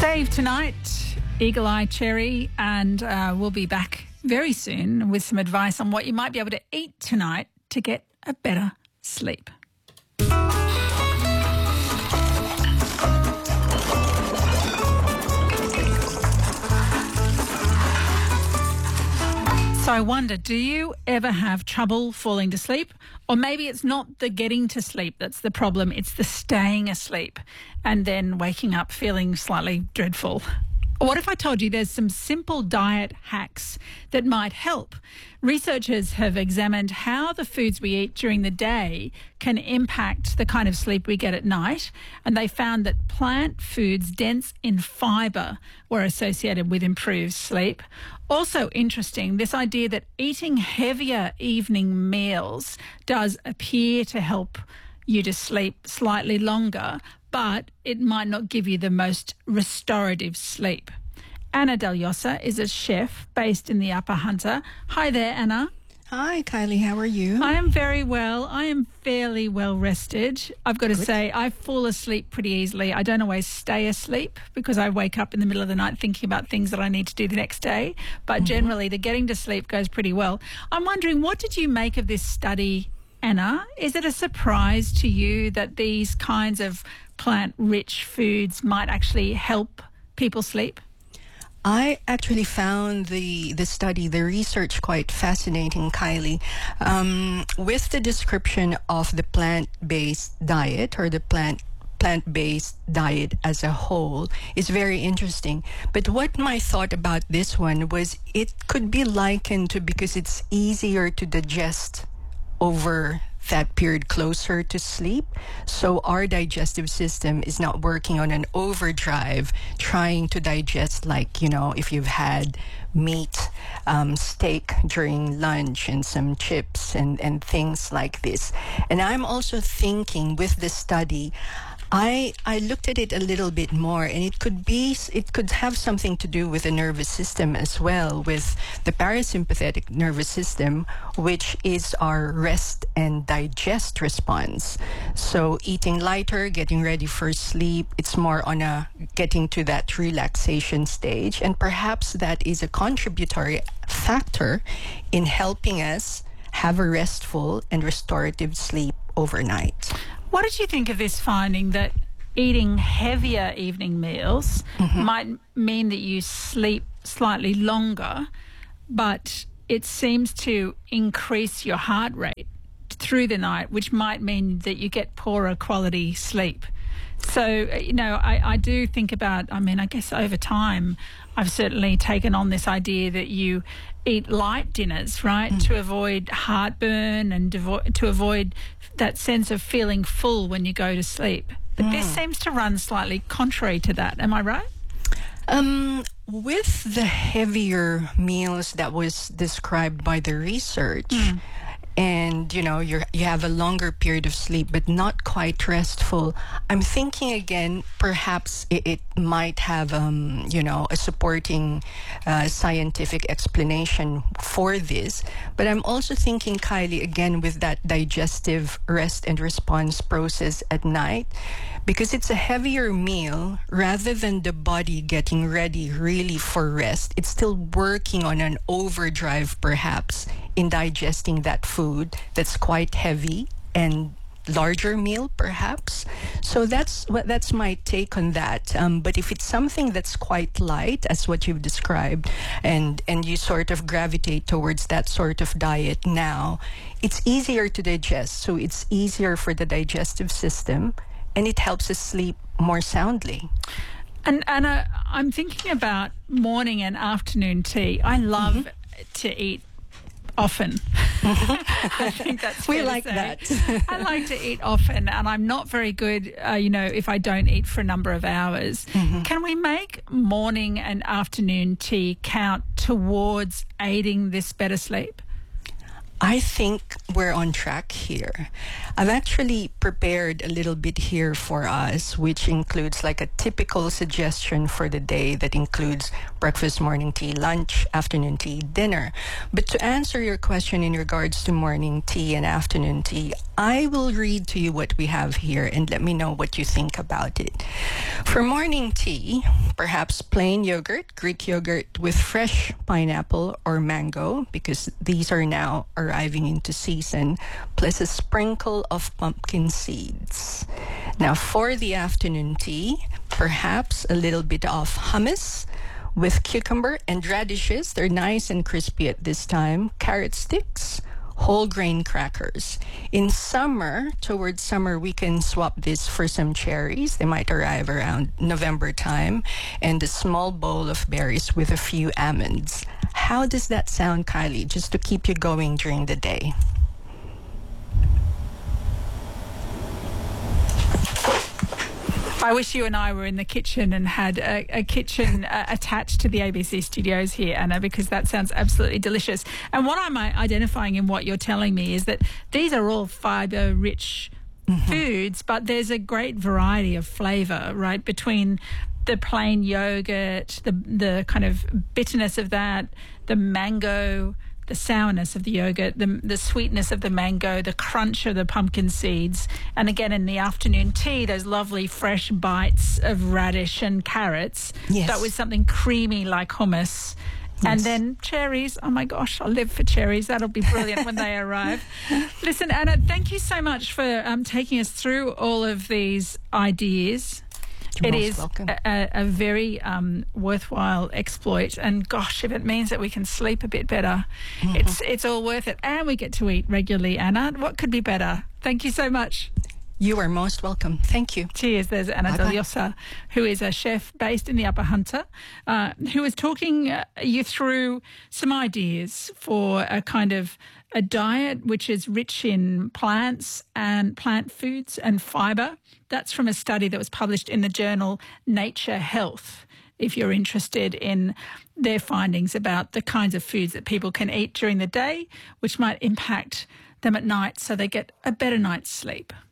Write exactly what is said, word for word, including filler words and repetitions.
Save tonight, Eagle Eye Cherry, and uh, we'll be back very soon with some advice on what you might be able to eat tonight to get a better sleep. So I wonder, do you ever have trouble falling to sleep? Or maybe it's not the getting to sleep that's the problem, it's the staying asleep and then waking up feeling slightly dreadful. What if I told you there's some simple diet hacks that might help? Researchers have examined how the foods we eat during the day can impact the kind of sleep we get at night, and they found that plant foods dense in fibre were associated with improved sleep. Also interesting, this idea that eating heavier evening meals does appear to help you to sleep slightly longer, but it might not give you the most restorative sleep. Anna Del Yosa is a chef based in the Upper Hunter. Hi there, Anna. Hi, Kylie. How are you? I am very well. I am fairly well rested. I've got to Good. say, I fall asleep pretty easily. I don't always stay asleep because I wake up in the middle of the night thinking about things that I need to do the next day. But mm-hmm. generally, the getting to sleep goes pretty well. I'm wondering, what did you make of this study, Anna? Is it a surprise to you that these kinds of plant-rich foods might actually help people sleep? I actually found the, the study, the research quite fascinating, Kylie. Um, with the description of the plant-based diet or the plant plant-based diet as a whole is very interesting. But what my thought about this one was it could be likened to, because it's easier to digest over that period closer to sleep. So our digestive system is not working on an overdrive trying to digest, like, you know, if you've had meat, um, steak during lunch and some chips and, and things like this. And I'm also thinking with the study, I I looked at it a little bit more, and it could be it could have something to do with the nervous system as well, with the parasympathetic nervous system, which is our rest and digest response. So eating lighter, getting ready for sleep, it's more on a getting to that relaxation stage, and perhaps that is a contributory factor in helping us have a restful and restorative sleep overnight. What did you think of this finding that eating heavier evening meals mm-hmm. might mean that you sleep slightly longer, but it seems to increase your heart rate through the night, which might mean that you get poorer quality sleep? So, you know, I, I do think about, I mean, I guess over time, I've certainly taken on this idea that you eat light dinners, right, mm. to avoid heartburn and devo- to avoid that sense of feeling full when you go to sleep. But mm. this seems to run slightly contrary to that. Am I right? Um, with the heavier meals that was described by the research, mm. and, you know, you're, you have a longer period of sleep, but not quite restful, I'm thinking again, perhaps it, it might have, um, you know, a supporting uh, scientific explanation for this. But I'm also thinking, Kylie, again, with that digestive rest and response process at night, because it's a heavier meal, rather than the body getting ready really for rest, it's still working on an overdrive, perhaps, in digesting that food that's quite heavy and larger meal, perhaps. So that's what that's my take on that. Um, but if it's something that's quite light, as what you've described, and and you sort of gravitate towards that sort of diet now, it's easier to digest. So it's easier for the digestive system, and it helps us sleep more soundly. And Anna, I'm thinking about morning and afternoon tea. I love mm-hmm. to eat often. I think that's we like that. I like to eat often, and I'm not very good, uh, you know, if I don't eat for a number of hours. Mm-hmm. Can we make morning and afternoon tea count towards aiding this better sleep? I think we're on track here. I've actually prepared a little bit here for us, which includes like a typical suggestion for the day that includes breakfast, morning tea, lunch, afternoon tea, dinner. But to answer your question in regards to morning tea and afternoon tea, I will read to you what we have here and let me know what you think about it. For morning tea, perhaps plain yogurt, Greek yogurt with fresh pineapple or mango, because these are now arriving into season, plus a sprinkle of pumpkin seeds. Now for the afternoon tea, perhaps a little bit of hummus with cucumber and radishes. They're nice and crispy at this time. Carrot sticks, whole grain crackers. In summer, towards summer, we can swap this for some cherries. They might arrive around November time, and a small bowl of berries with a few almonds. How does that sound, Kylie, just to keep you going during the day? I wish you and I were in the kitchen and had a, a kitchen uh, attached to the A B C studios here, Anna, because that sounds absolutely delicious. And what I'm identifying in what you're telling me is that these are all fibre-rich mm-hmm. foods, but there's a great variety of flavour, right, between the plain yogurt, the the kind of bitterness of that, the mango, the sourness of the yogurt, the the sweetness of the mango, the crunch of the pumpkin seeds, and again in the afternoon tea, those lovely fresh bites of radish and carrots, yes. but with something creamy like hummus. Yes. And then cherries. Oh my gosh, I'll live for cherries. That'll be brilliant when they arrive. Listen, Anna, thank you so much for um, taking us through all of these ideas. You're it most is welcome. a, a very um, worthwhile exploit, and gosh, if it means that we can sleep a bit better, mm-hmm. it's it's all worth it. And we get to eat regularly, Anna. What could be better? Thank you so much. You are most welcome. Thank you. Cheers. There's Anna Bye-bye. Deliosa, who is a chef based in the Upper Hunter, uh, who is talking uh, you through some ideas for a kind of a diet which is rich in plants and plant foods and fibre. That's from a study that was published in the journal Nature Health, if you're interested in their findings about the kinds of foods that people can eat during the day, which might impact them at night so they get a better night's sleep.